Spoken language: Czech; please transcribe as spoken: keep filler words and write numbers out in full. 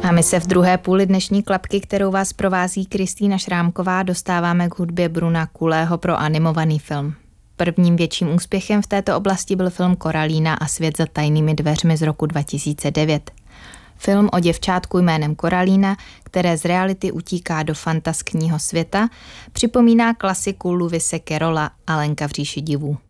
A my se v druhé půli dnešní klapky, kterou vás provází Kristýna Šrámková, dostáváme k hudbě Bruna Kulého pro animovaný film. Prvním větším úspěchem v této oblasti byl film Koralína a svět za tajnými dveřmi z roku dva tisíce devět. Film o děvčátku jménem Koralína, které z reality utíká do fantaskního světa, připomíná klasiku Lewise Carrolla Alenka v říši divů.